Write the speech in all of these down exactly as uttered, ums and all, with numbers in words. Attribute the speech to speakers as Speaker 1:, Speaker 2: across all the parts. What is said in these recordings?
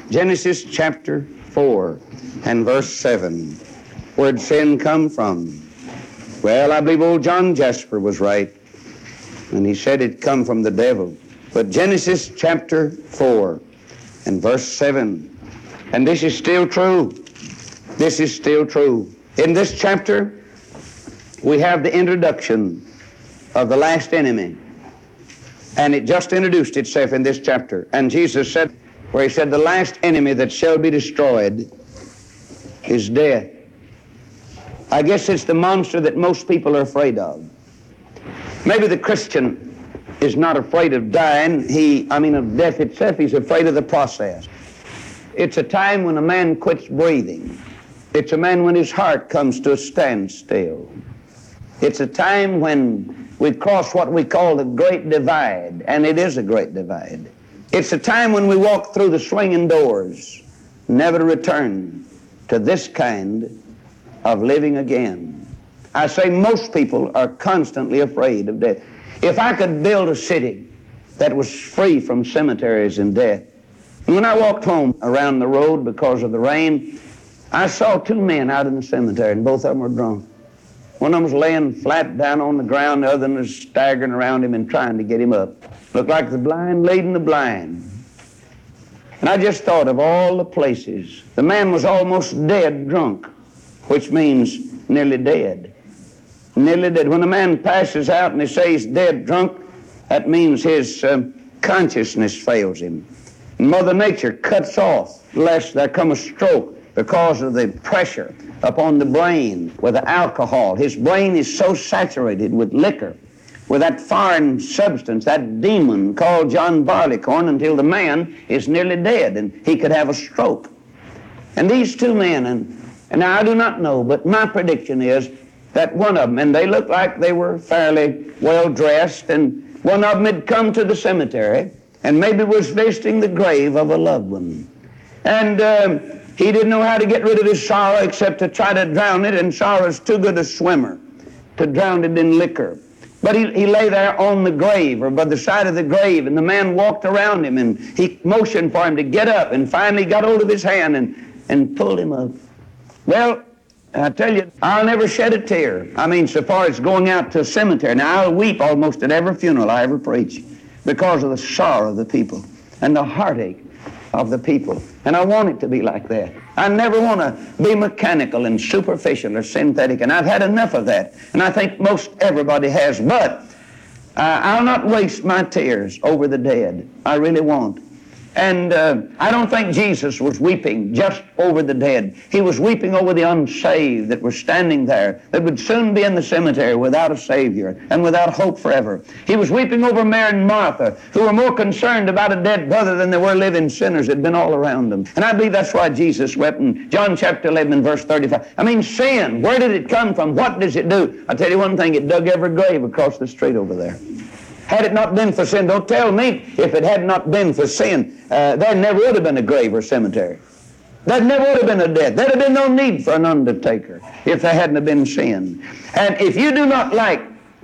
Speaker 1: Genesis chapter four and verse seven. Where'd sin come from? Well, I believe old John Jasper was right when he said it come from the devil. But Genesis chapter four and verse seven. And this is still true. This is still true. In this chapter, we have the introduction of the last enemy. And it just introduced itself in this chapter. And Jesus said, where he said, the last enemy that shall be destroyed is death. I guess it's the monster that most people are afraid of. Maybe the Christian is not afraid of dying. He, I mean, of death itself. He's afraid of the process. It's a time when a man quits breathing. It's a man when his heart comes to a standstill. It's a time when we cross what we call the great divide, and it is a great divide. It's a time when we walk through the swinging doors, never to return to this kind of living again. I say most people are constantly afraid of death. If I could build a city that was free from cemeteries and death. And when I walked home around the road because of the rain, I saw two men out in the cemetery, and both of them were drunk. One of them was laying flat down on the ground, the other one was staggering around him and trying to get him up. Looked like the blind leading the blind. And I just thought of all the places. The man was almost dead drunk, which means nearly dead. Nearly dead. When a man passes out and they say he's dead drunk, that means his um, consciousness fails him. And Mother Nature cuts off lest there come a stroke because of the pressure upon the brain with the alcohol. His brain is so saturated with liquor, with that foreign substance, that demon called John Barleycorn, until the man is nearly dead and he could have a stroke. And these two men, and, and now I do not know, but my prediction is that one of them, and they looked like they were fairly well dressed, and one of them had come to the cemetery and maybe was visiting the grave of a loved one. And uh, he didn't know how to get rid of his sorrow except to try to drown it, and sorrow's too good a swimmer to drown it in liquor. But he, he lay there on the grave or by the side of the grave, and the man walked around him, and he motioned for him to get up, and finally got hold of his hand and, and pulled him up. Well, I tell you, I'll never shed a tear. I mean, so far as going out to a cemetery. Now, I'll weep almost at every funeral I ever preach because of the sorrow of the people and the heartache of the people. And I want it to be like that. I never want to be mechanical and superficial or synthetic, and I've had enough of that. And I think most everybody has. But uh, I'll not waste my tears over the dead. I really won't. And uh, I don't think Jesus was weeping just over the dead. He was weeping over the unsaved that were standing there, that would soon be in the cemetery without a Savior and without hope forever. He was weeping over Mary and Martha, who were more concerned about a dead brother than they were living sinners that had been all around them. And I believe that's why Jesus wept in John chapter eleven and verse thirty-five. I mean, sin, where did it come from? What does it do? I'll tell you one thing, it dug every grave across the street over there. Had it not been for sin, don't tell me if it had not been for sin, uh, there never would have been a grave or cemetery. There never would have been a death. There'd have been no need for an undertaker if there hadn't been sin. And if you do not like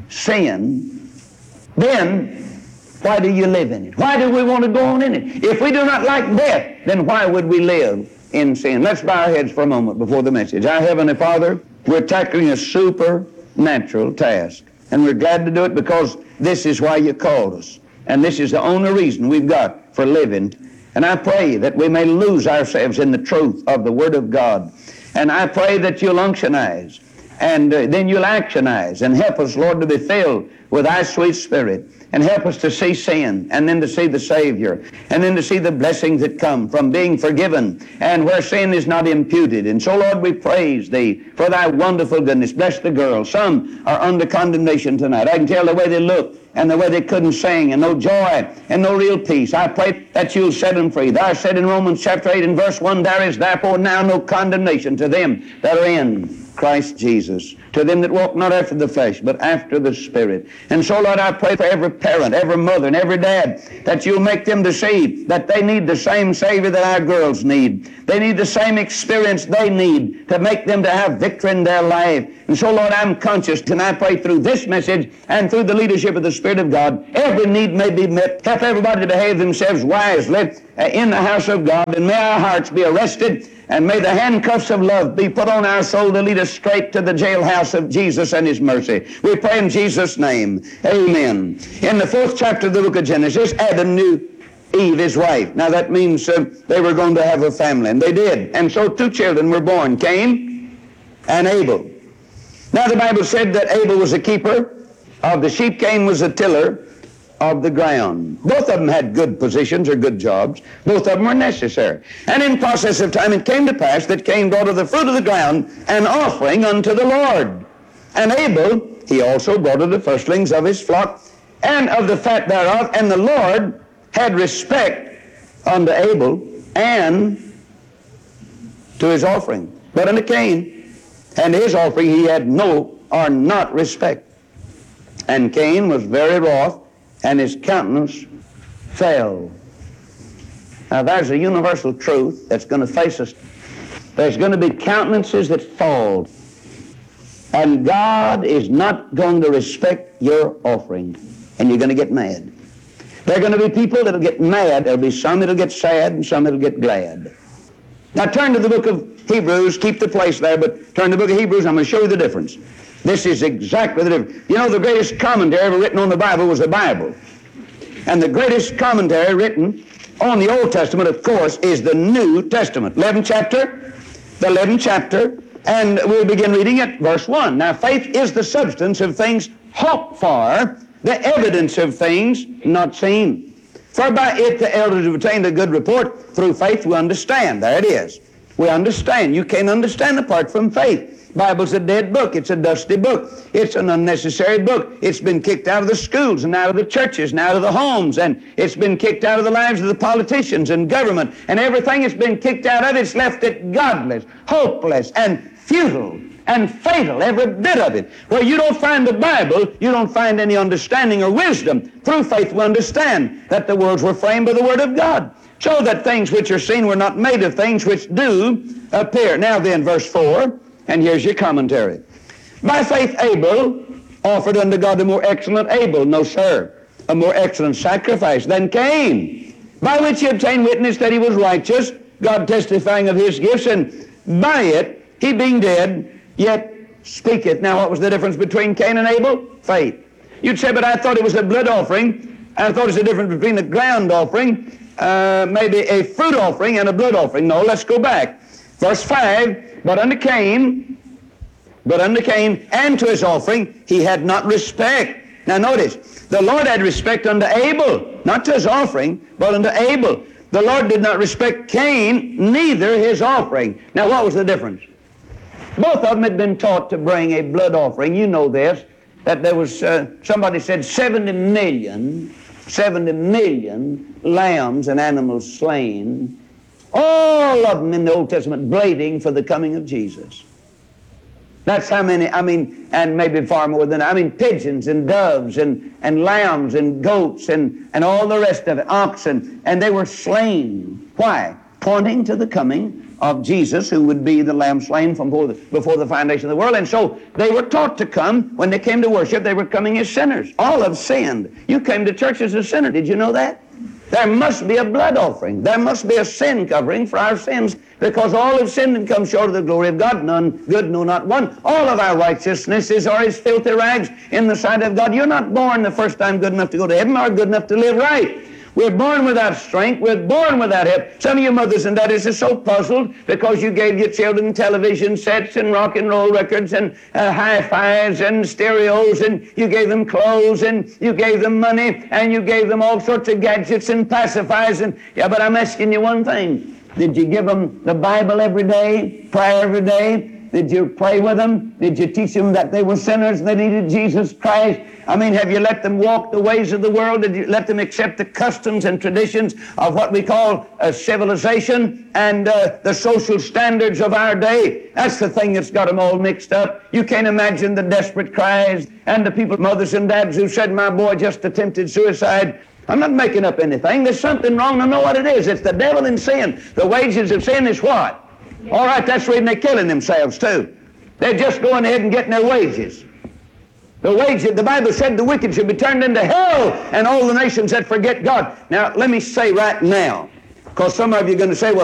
Speaker 1: sin, then why do you live in it? Why do we want to go on in it? If we do not like death, then why would we live in sin? Let's bow our heads for a moment before the message. Our Heavenly Father, we're tackling a supernatural task. And we're glad to do it because this is why you called us. And this is the only reason we've got for living. And I pray that we may lose ourselves in the truth of the Word of God. And I pray that you'll unctionize, and uh, then you'll actionize, and help us, Lord, to be filled with thy sweet Spirit, and help us to see sin, and then to see the Savior, and then to see the blessings that come from being forgiven, and where sin is not imputed. And so, Lord, we praise thee for thy wonderful goodness. Bless the girls. Some are under condemnation tonight. I can tell the way they look and the way they couldn't sing, and no joy and no real peace. I pray that you'll set them free. Thou said in Romans chapter eight and verse one, there is therefore now no condemnation to them that are in Christ Jesus, to them that walk not after the flesh, but after the Spirit. And so, Lord, I pray for every parent, every mother, and every dad, that you'll make them to see that they need the same Savior that our girls need. They need the same experience they need to make them to have victory in their life. And so, Lord, I'm conscious, and I pray through this message and through the leadership of the Spirit of God, every need may be met. Help everybody to behave themselves wisely uh, in the house of God, and may our hearts be arrested, and may the handcuffs of love be put on our soul to lead us straight to the jailhouse of Jesus and His mercy. We pray in Jesus' name. Amen. In the fourth chapter of the book of Genesis, Adam knew Eve, his wife. Now that means uh, they were going to have a family, and they did. And so two children were born, Cain and Abel. Now the Bible said that Abel was a keeper of the sheep, Cain was a tiller of the ground. Both of them had good positions or good jobs. Both of them were necessary. And in process of time it came to pass that Cain brought of the fruit of the ground an offering unto the Lord. And Abel, he also brought of the firstlings of his flock and of the fat thereof. And the Lord had respect unto Abel and to his offering. But unto Cain and his offering he had no or not respect. And Cain was very wroth, and his countenance fell. Now there's a universal truth that's going to face us. There's going to be countenances that fall. And God is not going to respect your offering. And you're going to get mad. There are going to be people that'll get mad. There'll be some that'll get sad and some that'll get glad. Now turn to the book of Hebrews. Keep the place there, but turn to the book of Hebrews. I'm going to show you the difference. This is exactly the difference. You know, the greatest commentary ever written on the Bible was the Bible. And the greatest commentary written on the Old Testament, of course, is the New Testament. eleventh chapter, the eleventh chapter, and we'll begin reading at verse one. Now, faith is the substance of things hoped for, the evidence of things not seen. For by it the elders have obtained a good report. Through faith we understand. There it is. We understand. You can't understand apart from faith. Bible's a dead book. It's a dusty book. It's an unnecessary book. It's been kicked out of the schools and out of the churches and out of the homes, and it's been kicked out of the lives of the politicians and government, and everything it's been kicked out of, it's left it godless, hopeless, and futile and fatal, every bit of it. Where you don't find the Bible, you don't find any understanding or wisdom. Through faith we understand that the worlds were framed by the Word of God, so that things which are seen were not made of things which do appear. Now then, verse four, and here's your commentary. By faith Abel offered unto God a more excellent Abel, no sir, a more excellent sacrifice than Cain, by which he obtained witness that he was righteous, God testifying of his gifts, and by it, he being dead, yet speaketh. Now what was the difference between Cain and Abel? Faith. You'd say, but I thought it was a blood offering. I thought it was a difference between a ground offering, uh, maybe a fruit offering and a blood offering. No, let's go back. Verse five, but unto Cain, but unto Cain and to his offering he had not respect. Now notice, the Lord had respect unto Abel, not to his offering, but unto Abel. The Lord did not respect Cain, neither his offering. Now what was the difference? Both of them had been taught to bring a blood offering. You know this, that there was, uh, somebody said seventy million, seventy million lambs and animals slain, all of them in the Old Testament bleating for the coming of Jesus. That's how many, I mean, and maybe far more than, I mean, pigeons and doves and, and lambs and goats and, and all the rest of it, oxen, and they were slain. Why? Pointing to the coming of Jesus, who would be the lamb slain from before the, before the foundation of the world. And so they were taught to come. When they came to worship, they were coming as sinners. All have sinned. You came to church as a sinner. Did you know that? There must be a blood offering. There must be a sin covering for our sins, because all have sinned and come short of the glory of God. None good, no, not one. All of our righteousnesses are as filthy rags in the sight of God. You're not born the first time good enough to go to heaven or good enough to live right. We're born without strength. We're born without help. Some of you mothers and daddies are so puzzled because you gave your children television sets and rock and roll records and uh, hi-fis and stereos, and you gave them clothes and you gave them money and you gave them all sorts of gadgets and pacifiers. And yeah, but I'm asking you one thing. Did you give them the Bible every day, prayer every day? Did you pray with them? Did you teach them that they were sinners and they needed Jesus Christ? I mean, have you let them walk the ways of the world? Did you let them accept the customs and traditions of what we call uh, civilization and uh, the social standards of our day? That's the thing that's got them all mixed up. You can't imagine the desperate cries and the people, mothers and dads, who said, my boy just attempted suicide. I'm not making up anything. There's something wrong. I know what it is. It's the devil and sin. The wages of sin is what? All right, that's the reason they're killing themselves too. They're just going ahead and getting their wages. The wages, the Bible said the wicked should be turned into hell, and all the nations that forget God. Now, let me say right now, Because some of you are going to say, well,